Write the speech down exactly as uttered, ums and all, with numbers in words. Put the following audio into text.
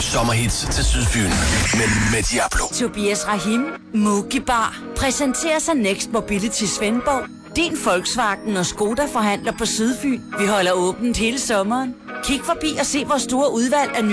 sommerhits til Sydfyn. Men med Diablo. Tobias Rahim, Mugi Bar, præsenterer sig Next Mobility Svendborg. Din Volkswagen og Skoda forhandler på Sydfyn. Vi holder åbent hele sommeren. Kig forbi og se vores store udvalg af